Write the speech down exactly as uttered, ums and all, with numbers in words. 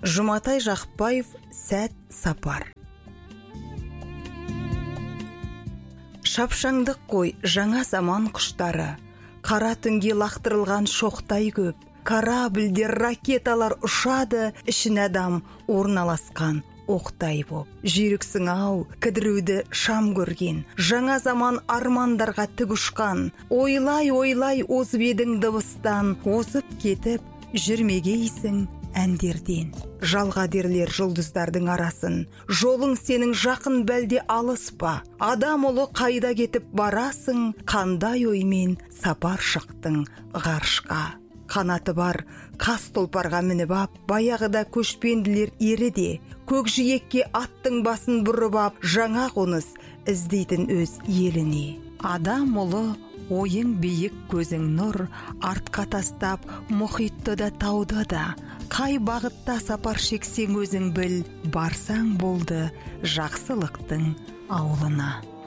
Жұматай Жақыпбаев, сәт сапар. Шапшаңдық қой жаңа заман құштары, қара түнге лақтырылған шоқтай көп, корабльдер, ракеталар ұшады, ішін адам орналасқан оқтай боп. Жүйріксің ау, кідіруді шам көрген, жаңа заман армандарға тік ұшқан, ойлай-ойлай озып едің дыбыстан, озып кетіп жүрмегейсің әндерден. Жалға дерлер жұлдыздардың арасын, жолың сенің жақын бәлде алыс па? Адам ұлы қайда кетіп барасың, қандай оймен сапар шықтың ғарышқа? Қанаты бар қас тұлпарға мініп ап, баяғыда көшпенділер ереде, көкжиекке аттың басын бұрып ап, жаңа қоныс іздейтін өз еліне. Адам ұлы ойың биік, көзің нұр, артқа тастап мұхитты да тауды да, қай бағытта сапар шексең өзің біл, барсаң болды жақсылықтың ауылына.